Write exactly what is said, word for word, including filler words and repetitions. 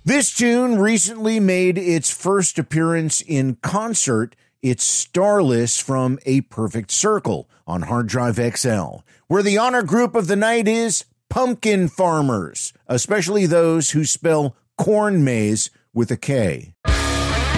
This tune recently made its first appearance in concert. It's Starless from A Perfect Circle on Hard Drive X L, where the honor group of the night is Pumpkin Farmers, especially those who spell corn maze with a K.